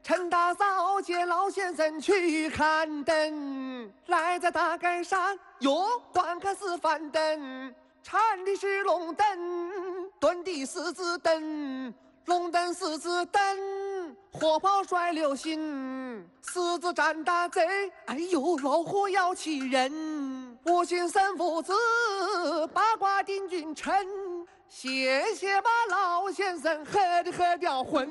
陈大嫂接老先生去看灯，来在大街上哟观看四番灯，缠的是龙灯，蹲的狮子灯，龙灯狮子灯，火炮甩流星，狮子战大贼，哎呦老虎要气人，五行三父子，八卦定君臣，谢谢把老先生喝掉魂。